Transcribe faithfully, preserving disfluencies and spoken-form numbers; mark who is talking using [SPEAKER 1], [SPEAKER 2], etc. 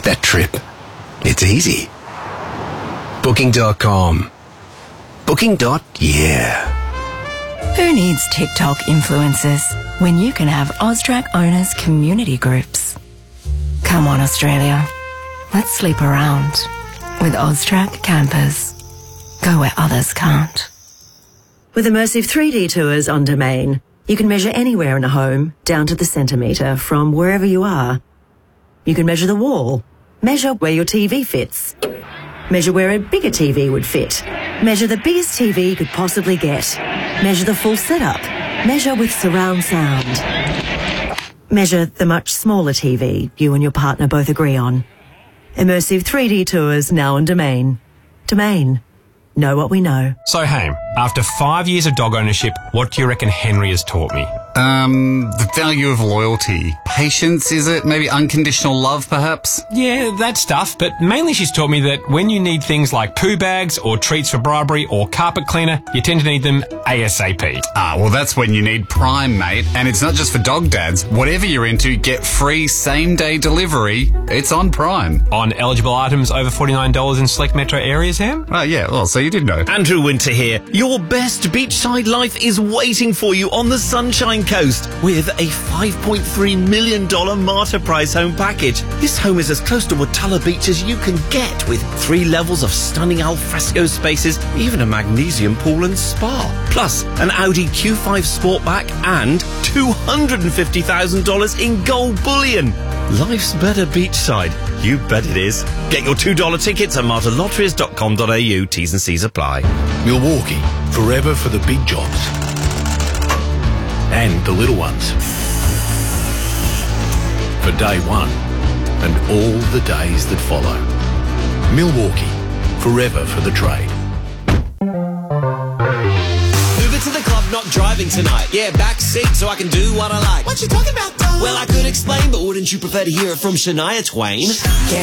[SPEAKER 1] that trip. It's easy. Booking dot com. Booking. Yeah.
[SPEAKER 2] Who needs TikTok influencers when you can have Austrac owners' community groups? Come on, Australia. Let's sleep around with Austrac campers. Go where others can't.
[SPEAKER 3] With immersive three D tours on Domain, you can measure anywhere in a home down to the centimetre from wherever you are. You can measure the wall, measure where your T V fits, measure where a bigger T V would fit, measure the biggest T V you could possibly get, measure the full setup, measure with surround sound, measure the much smaller T V you and your partner both agree on. Immersive three D tours now on Domain. Domain. Know what we know.
[SPEAKER 4] So, Haim, after five years of dog ownership, what do you reckon Henry has taught me?
[SPEAKER 5] Um, the value of loyalty. Patience, is it? Maybe unconditional love, perhaps?
[SPEAKER 4] Yeah, that stuff, but mainly she's taught me that when you need things like poo bags or treats for Barbary or carpet cleaner, you tend to need them ASAP.
[SPEAKER 5] Ah, well, that's when you need Prime, mate. And it's not just for dog dads. Whatever you're into, get free same-day delivery. It's on Prime.
[SPEAKER 4] On eligible items over forty-nine dollars in select metro areas, Ham?
[SPEAKER 5] Oh, yeah, well, so you did know.
[SPEAKER 6] Andrew Winter here. Your best beachside life is waiting for you on the Sunshine Coast with a five point three million dollars Marta Price home package. This home is as close to Watala Beach as you can get, with three levels of stunning alfresco spaces, even a magnesium pool and spa. Plus, an Audi Q five Sportback and two hundred fifty thousand dollars in gold bullion. Life's better beachside. You bet it is. Get your two dollar tickets at marta lotteries dot com dot a u. T's and C's apply.
[SPEAKER 1] Milwaukee, forever for the big jobs. And the little ones. For day one and all the days that follow. Milwaukee, forever for the trade.
[SPEAKER 7] Uber to the club, not driving tonight. Yeah, back seat so I can do what I like.
[SPEAKER 8] What you talking about, though?
[SPEAKER 7] Well, I could explain, but wouldn't you prefer to hear it from Shania Twain?